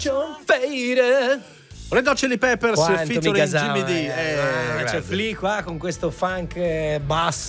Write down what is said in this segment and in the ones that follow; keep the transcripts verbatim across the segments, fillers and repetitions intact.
Red Hot Chili Peppers Quanto featuring mi gasava, Jimmy D. eh, Eh, ah, grande. c'è Flea qua con questo funk eh, bass,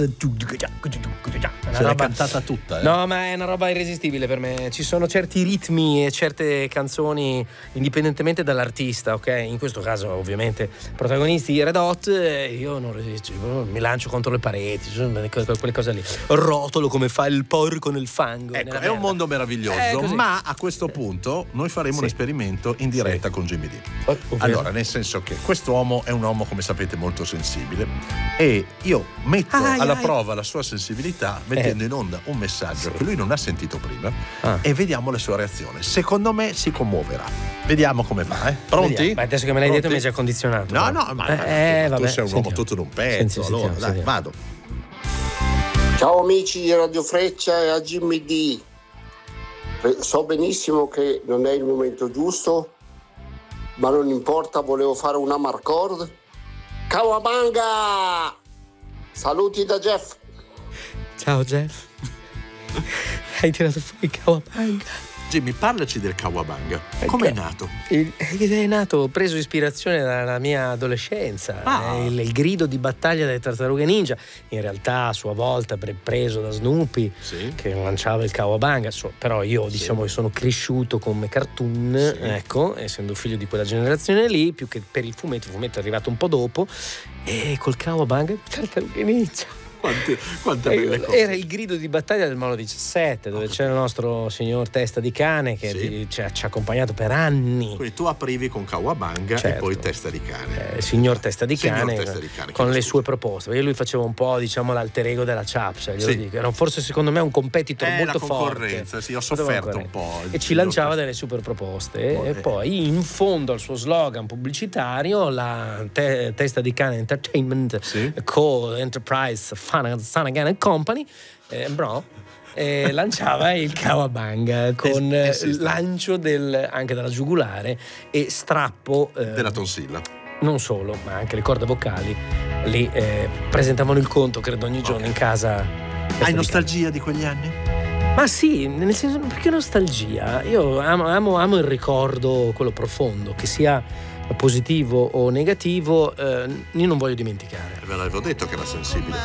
una Ce l'hai roba- cantata tutta, eh? No, ma è una roba irresistibile per me. Ci sono certi ritmi e certe canzoni, indipendentemente dall'artista, ok? In questo caso, ovviamente, protagonisti Red Hot, eh, io non resisto, mi lancio contro le pareti, quelle cose lì. Rotolo come fa il porco nel fango. Ecco, nella è un merda. mondo meraviglioso, Eh, così. ma a questo punto noi faremo Sì. un esperimento in diretta Sì. con Jimmy D. Oh, ovvero? Allora, nel senso che quest'uomo è un uomo, come sapete, molto sensibile e io metto Ai, alla ai. prova la sua sensibilità mettendo in onda un messaggio Sì. che lui non ha sentito prima Ah. e vediamo la sua reazione. Secondo me si commuoverà. Vediamo come va, eh? Pronti? Vediamo. Ma adesso che me l'hai Pronti? detto mi hai già condizionato. No, però. no, ma, Eh, ma eh, tu vabbè, sei un uomo sentiamo. tutto d'un pezzo. Senti, allora, sentiamo, dai, sentiamo. vado. Ciao amici di Radio Freccia e a Jimmy D. Eh, So benissimo che non è il momento giusto, ma non importa, volevo fare una marcord. Kawabanga! Saluti da Jeff. Ciao Jeff. Hai tirato fuori il Kawabanga. Jimmy, parlaci del Kawabanga. Come è nato? Il- È nato, ho preso ispirazione dalla mia adolescenza. Ah. È il, il grido di battaglia delle tartarughe ninja, in realtà a sua volta pre- preso da Snoopy, Sì. che lanciava il Kawabanga. So- però io diciamo che sono cresciuto come cartoon, Sì. ecco, essendo figlio di quella generazione lì, più che per il fumetto. Il fumetto è arrivato un po' dopo, e col Kawabanga tartarughe ninja. Quante, quante belle cose. Era il grido di battaglia del Molo diciassette, dove c'era il nostro signor Testa di Cane che Sì. di- ci, ha, ci ha accompagnato per anni. Quindi tu aprivi con Kawabanga Certo. e poi Testa di Cane. Eh, signor Testa di Signor Cane, Testa di Cane, con chiedo le scusa. sue proposte, perché lui faceva un po', diciamo, l'alter ego della Chaps, glielo Sì. dico. Era forse secondo me un competitor Eh, molto la forte. concorrenza, sì, ho Molto sofferto un concorrente. po'. E ci lanciava delle super proposte. Oh, E eh. poi in fondo al suo slogan pubblicitario, la te- Testa di Cane Entertainment Sì. Co Enterprise Flanagan and Company, eh, bro, eh, lanciava il Kawabanga con Eh, eh, eh, sì, sta- lancio del, anche della giugulare e strappo eh, della tonsilla. non solo, ma anche le corde vocali. Lì eh, presentavano il conto, credo, ogni giorno Ok. in casa. Hai nostalgia di quegli anni? Ma sì, nel senso, perché nostalgia? Io amo, amo, amo il ricordo, quello profondo, che sia positivo o negativo, eh, io non voglio dimenticare. Ve l'avevo detto che era sensibile.